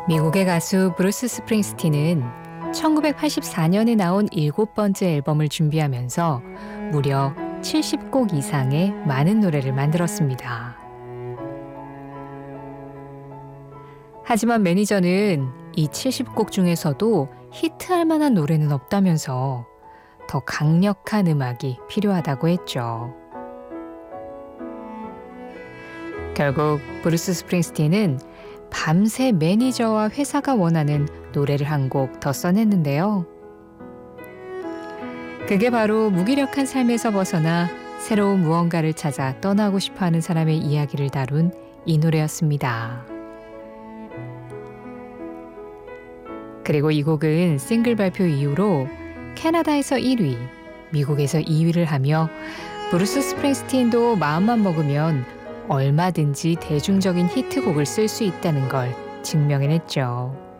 미국의 가수 브루스 스프링스틴은 1984년에 나온 7번째 앨범을 준비하면서 무려 70곡 이상의 많은 노래를 만들었습니다. 하지만 매니저는 이 70곡 중에서도 히트할 만한 노래는 없다면서 더 강력한 음악이 필요하다고 했죠. 결국 브루스 스프링스틴은 밤새 매니저와 회사가 원하는 노래를 한 곡 더 써냈는데요. 그게 바로 무기력한 삶에서 벗어나 새로운 무언가를 찾아 떠나고 싶어하는 사람의 이야기를 다룬 이 노래였습니다. 그리고 이 곡은 싱글 발표 이후로 캐나다에서 1위, 미국에서 2위를 하며 브루스 스프링스틴도 마음만 먹으면 얼마든지 대중적인 히트곡을 쓸 수 있다는 걸 증명해냈죠.